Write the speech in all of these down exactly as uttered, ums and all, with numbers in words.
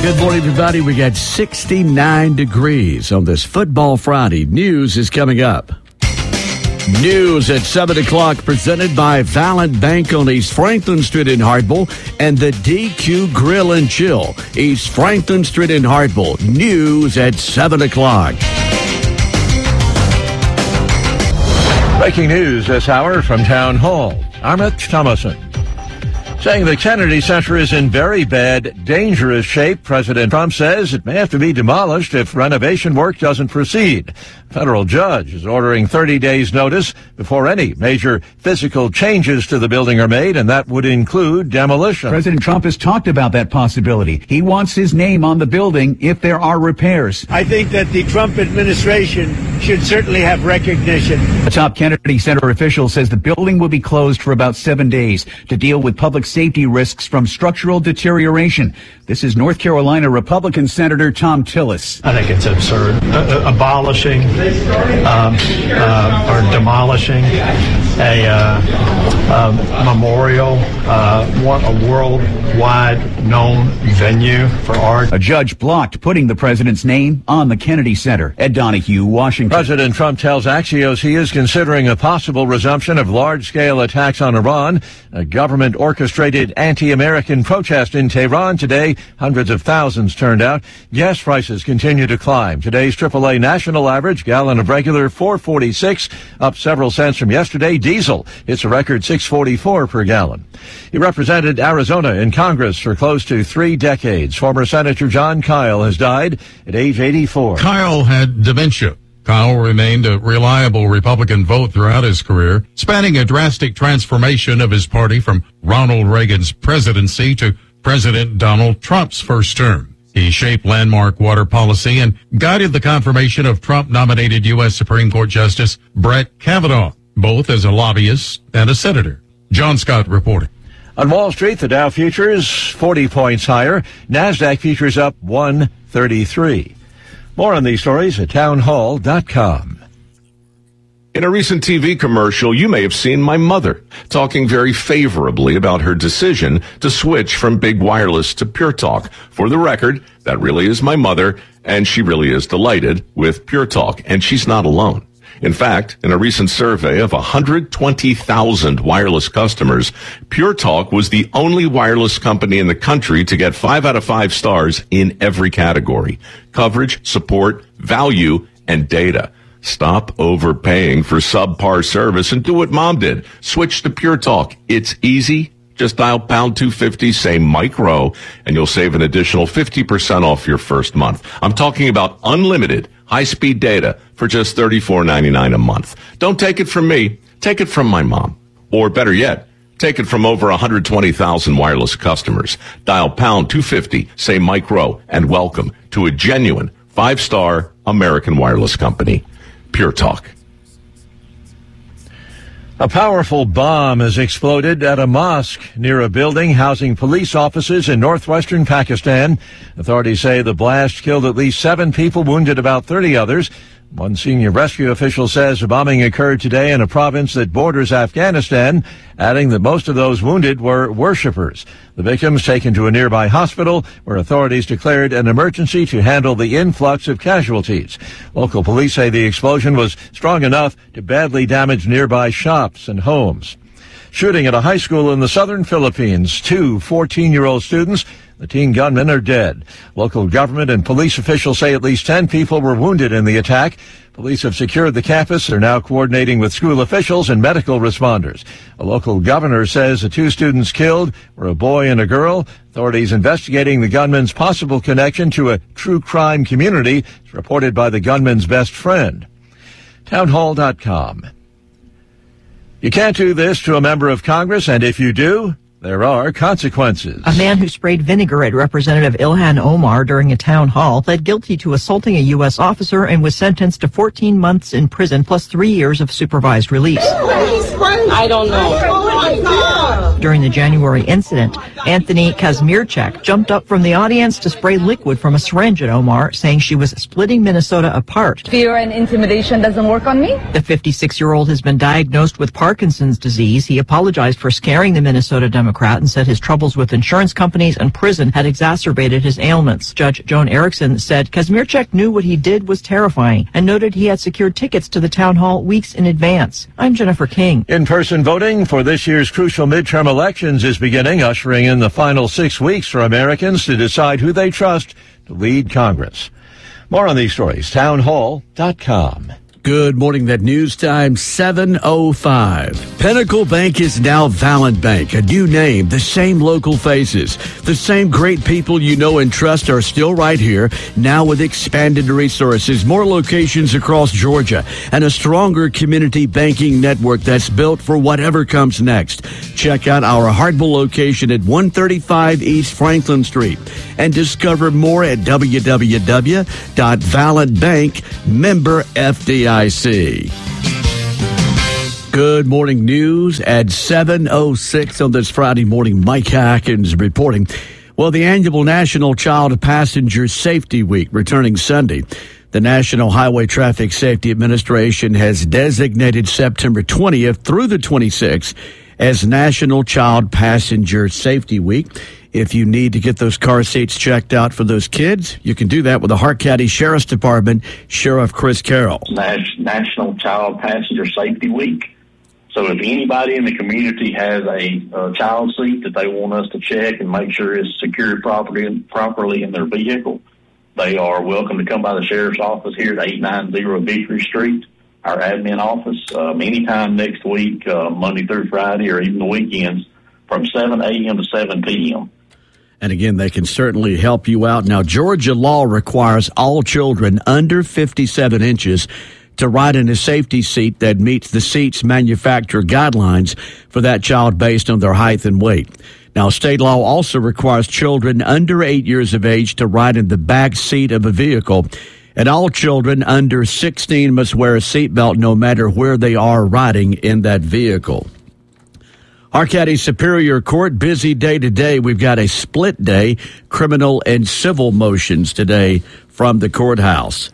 Good morning, everybody. We got sixty-nine degrees on this Football Friday. News is coming up. News at seven o'clock presented by Valiant Bank on East Franklin Street in Hartwell and the D Q Grill and Chill, East Franklin Street in Hartwell. News at seven o'clock. Breaking news this hour from Town Hall. Armit Thomason. Saying the Kennedy Center is in very bad, dangerous shape, President Trump says it may have to be demolished if renovation work doesn't proceed. A federal judge is ordering thirty days notice before any major physical changes to the building are made, and that would include demolition. President Trump has talked about that possibility. He wants his name on the building if there are repairs. I think that the Trump administration should certainly have recognition. A top Kennedy Center official says the building will be closed for about seven days to deal with public safety risks from structural deterioration. This is North Carolina Republican Senator Thom Tillis. I think it's absurd. Uh, uh, abolishing um, uh, or demolishing a uh, uh, memorial, uh, one, a worldwide known venue for art. A judge blocked putting the president's name on the Kennedy Center. Ed Donahue, Washington. President Trump tells Axios he is considering a possible resumption of large-scale attacks on Iran. A government-orchestrated anti-American protest in Tehran today. Hundreds of thousands turned out. Gas prices continue to climb. Today's triple A national average, gallon of regular four forty-six, up several cents from yesterday. Diesel hits a record six forty-four per gallon. He represented Arizona in Congress for close to three decades. Former Senator Jon Kyl has died at age eighty-four. Kyl had dementia. Kyl remained a reliable Republican vote throughout his career, spanning a drastic transformation of his party from Ronald Reagan's presidency to President Donald Trump's first term. He shaped landmark water policy and guided the confirmation of Trump-nominated U S Supreme Court Justice Brett Kavanaugh, both as a lobbyist and a senator. John Scott reporting. On Wall Street, the Dow futures forty points higher. NASDAQ futures up one thirty-three. More on these stories at townhall dot com. In a recent T V commercial, you may have seen my mother talking very favorably about her decision to switch from Big Wireless to Pure Talk. For the record, that really is my mother, and she really is delighted with Pure Talk, and she's not alone. In fact, in a recent survey of one hundred twenty thousand wireless customers, Pure Talk was the only wireless company in the country to get five out of five stars in every category: coverage, support, value, and data. Stop overpaying for subpar service and do what Mom did. Switch to Pure Talk. It's easy. Just dial pound two fifty, say micro, and you'll save an additional fifty percent off your first month. I'm talking about unlimited high-speed data for just thirty-four ninety-nine a month. Don't take it from me. Take it from my mom. Or better yet, take it from over one hundred twenty thousand wireless customers. Dial pound two fifty, say micro, and welcome to a genuine five-star American wireless company. Pure Talk. A powerful bomb has exploded at a mosque near a building housing police offices in northwestern Pakistan. Authorities say the blast killed at least seven people, wounded about thirty others. One senior rescue official says the bombing occurred today in a province that borders Afghanistan, adding that most of those wounded were worshippers. The victims taken to a nearby hospital where authorities declared an emergency to handle the influx of casualties. Local police say the explosion was strong enough to badly damage nearby shops and homes. Shooting at a high school in the southern Philippines. Two fourteen-year-old students, the teen gunmen, are dead. Local government and police officials say at least ten people were wounded in the attack. Police have secured the campus. They're now coordinating with school officials and medical responders. A local governor says the two students killed were a boy and a girl. Authorities investigating the gunman's possible connection to a true crime community. It's reported by the gunman's best friend. townhall dot com. You can't do this to a member of Congress, and if you do, there are consequences. A man who sprayed vinegar at Representative Ilhan Omar during a town hall pled guilty to assaulting a U S officer and was sentenced to fourteen months in prison plus three years of supervised release. I don't know. during the January incident. Anthony Kazmierczak jumped up from the audience to spray liquid from a syringe at Omar, saying she was splitting Minnesota apart. Fear and intimidation doesn't work on me? The fifty-six-year-old has been diagnosed with Parkinson's disease. He apologized for scaring the Minnesota Democrat and said his troubles with insurance companies and prison had exacerbated his ailments. Judge Joan Erickson said Kazmierczak knew what he did was terrifying and noted he had secured tickets to the town hall weeks in advance. I'm Jennifer King. In-person voting for this year's crucial midterm elections is beginning, ushering in the final six weeks for Americans to decide who they trust to lead Congress. More on these stories, town hall dot com. Good morning. That news time, seven oh five. Pinnacle Bank is now Vallent Bank, a new name, the same local faces. The same great people you know and trust are still right here, now with expanded resources, more locations across Georgia, and a stronger community banking network that's built for whatever comes next. Check out our Hartwell location at one thirty-five East Franklin Street and discover more at w w w dot vallent bank member F D I C. Good morning news at seven oh six on this Friday morning. Mike Hackins reporting. Well, the annual National Child Passenger Safety Week returning Sunday. The National Highway Traffic Safety Administration has designated September twentieth through the twenty-sixth as National Child Passenger Safety Week. If you need to get those car seats checked out for those kids, you can do that with the Hart County Sheriff's Department, Sheriff Chris Carroll. National Child Passenger Safety Week. So if anybody in the community has a, a child seat that they want us to check and make sure it's secured properly, properly in their vehicle, they are welcome to come by the Sheriff's office here at eight ninety Victory Street, our admin office, um, anytime next week, uh, Monday through Friday, or even the weekends, from seven a.m. to seven p.m. And again, they can certainly help you out. Now, Georgia law requires all children under fifty-seven inches to ride in a safety seat that meets the seat's manufacturer guidelines for that child based on their height and weight. Now, state law also requires children under eight years of age to ride in the back seat of a vehicle. And all children under sixteen must wear a seatbelt no matter where they are riding in that vehicle. Hart County Superior Court, busy day today. We've got a split day, criminal and civil motions today from the courthouse.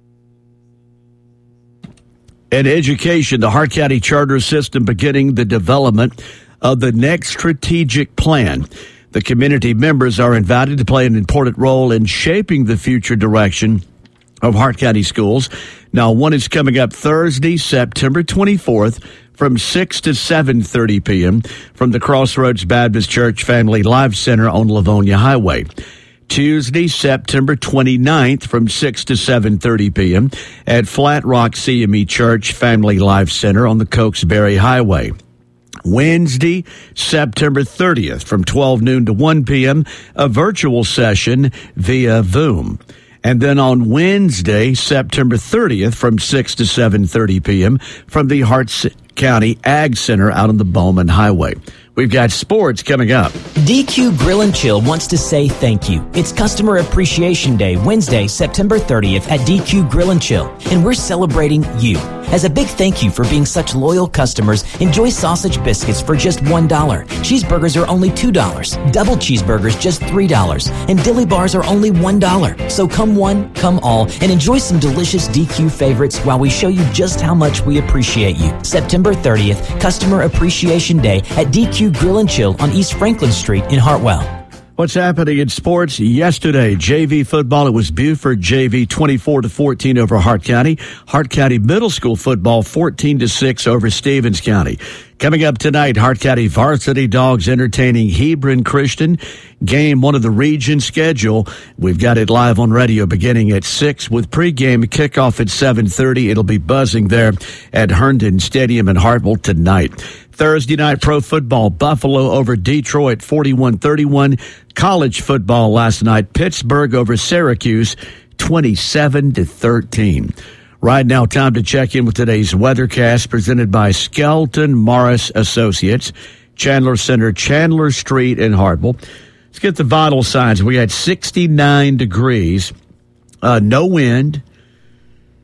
In education, the Hart County Charter System beginning the development of the next strategic plan. The community members are invited to play an important role in shaping the future direction of Hart County schools. Now, one is coming up Thursday, September twenty-fourth, from six to seven thirty p.m. from the Crossroads Baptist Church Family Life Center on Livonia Highway. Tuesday, September twenty-ninth, from six to seven thirty p.m. at Flat Rock C M E Church Family Life Center on the Cokesbury Highway. Wednesday, September thirtieth, from twelve noon to one p.m., a virtual session via Voom. And then on Wednesday, September thirtieth, from six to seven thirty p.m. from the Hart County Ag Center out on the Bowman Highway. We've got sports coming up. D Q Grill and Chill wants to say thank you. It's Customer Appreciation Day, Wednesday, September thirtieth at D Q Grill and Chill, and we're celebrating you. As a big thank you for being such loyal customers, enjoy sausage biscuits for just one dollar. Cheeseburgers are only two dollars. Double cheeseburgers just three dollars. And dilly bars are only one dollar. So come one, come all, and enjoy some delicious D Q favorites while we show you just how much we appreciate you. September thirtieth, Customer Appreciation Day at D Q Grill and Chill on East Franklin Street in Hartwell. What's happening in sports? Yesterday, J V football, it was Buford J V twenty-four to fourteen over Hart County. Hart County Middle School football fourteen to six over Stevens County. Coming up tonight, Hart County Varsity Dogs entertaining Hebron Christian. Game one of the region schedule. We've got it live on radio beginning at six with pregame kickoff at seven thirty. It'll be buzzing there at Herndon Stadium in Hartwell tonight. Thursday night pro football, Buffalo over Detroit forty-one thirty-one. College football last night, Pittsburgh over Syracuse twenty-seven to thirteen. Right now, time to check in with today's weathercast presented by Skelton Morris Associates, Chandler Center, Chandler Street in Hartwell. Let's get the vital signs. We had sixty-nine degrees, uh, no wind.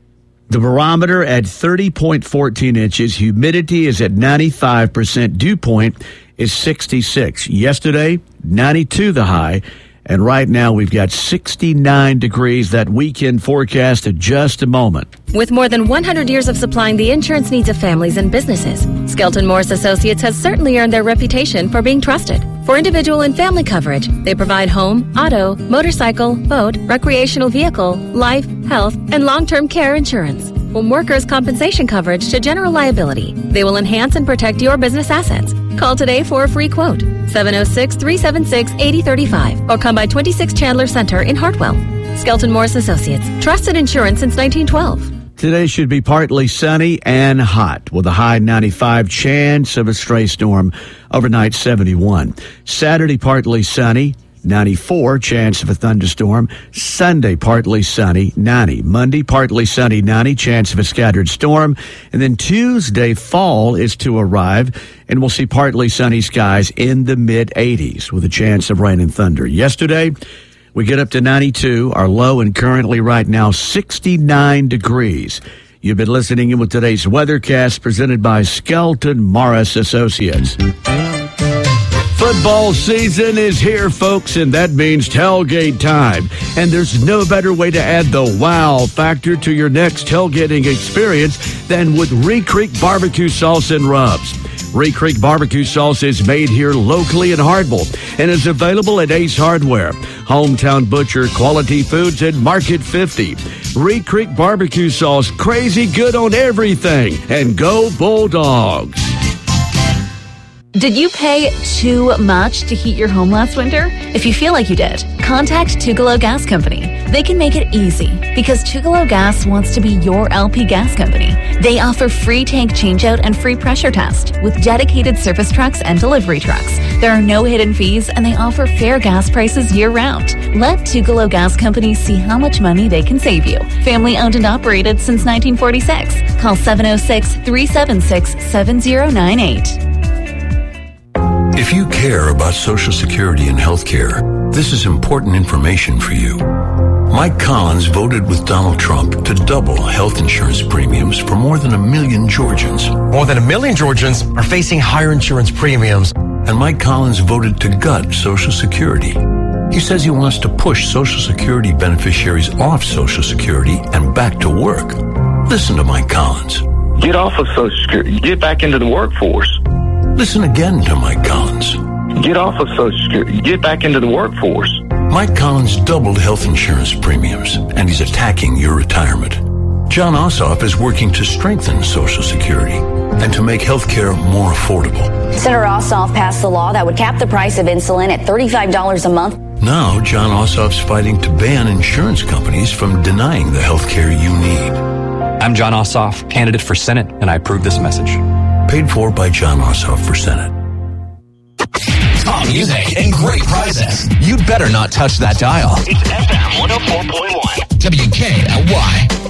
The barometer at thirty point one four inches. Humidity is at ninety-five percent. Dew point is sixty-six. Yesterday, ninety-two the high. And right now, we've got sixty-nine degrees. That weekend forecast in just a moment. With more than one hundred years of supplying the insurance needs of families and businesses, Skelton Morris Associates has certainly earned their reputation for being trusted. For individual and family coverage, they provide home, auto, motorcycle, boat, recreational vehicle, life, health, and long-term care insurance. From workers' compensation coverage to general liability, they will enhance and protect your business assets. Call today for a free quote, seven oh six, three seven six, eight oh three five, or come by twenty-six Chandler Center in Hartwell. Skelton Morris Associates, trusted insurance since nineteen twelve. Today should be partly sunny and hot with a high ninety-five, chance of a stray storm, overnight seventy-one. Saturday partly sunny, ninety-four, chance of a thunderstorm. Sunday partly sunny, ninety. Monday partly sunny, ninety, chance of a scattered storm. And then Tuesday, fall is to arrive, and we'll see partly sunny skies in the mid eighties with a chance of rain and thunder. Yesterday, we get up to ninety-two, our low, and currently right now sixty-nine degrees. You've been listening in with today's weathercast presented by Skelton Morris Associates. Football season is here, folks, and that means tailgate time. And there's no better way to add the wow factor to your next tailgating experience than with Ree Creek Barbecue Sauce and Rubs. Ree Creek Barbecue Sauce is made here locally in Hardville and is available at Ace Hardware, Hometown Butcher, Quality Foods, and Market fifty. Ree Creek Barbecue Sauce, crazy good on everything. And go Bulldogs! Did you pay too much to heat your home last winter? If you feel like you did, contact Tugalo Gas Company. They can make it easy because Tugalo Gas wants to be your L P gas company. They offer free tank changeout and free pressure test with dedicated service trucks and delivery trucks. There are no hidden fees and they offer fair gas prices year-round. Let Tugalo Gas Company see how much money they can save you. Family owned and operated since nineteen forty-six. Call seven oh six, three seven six, seven oh nine eight. If you care about Social Security and health care, this is important information for you. Mike Collins voted with Donald Trump to double health insurance premiums for more than a million Georgians. More than a million Georgians are facing higher insurance premiums. And Mike Collins voted to gut Social Security. He says he wants to push Social Security beneficiaries off Social Security and back to work. Listen to Mike Collins. Get off of Social Security. Get back into the workforce. Listen again to Mike Collins. Get off of Social Security. Get back into the workforce. Mike Collins doubled health insurance premiums, and he's attacking your retirement. John Ossoff is working to strengthen Social Security and to make health care more affordable. Senator Ossoff passed the law that would cap the price of insulin at thirty-five dollars a month. Now, John Ossoff's fighting to ban insurance companies from denying the health care you need. I'm John Ossoff, candidate for Senate, and I approve this message. Paid for by John Ossoff for Senate. Top music and great prizes. You'd better not touch that dial. It's F M one oh four point one. W K L Y.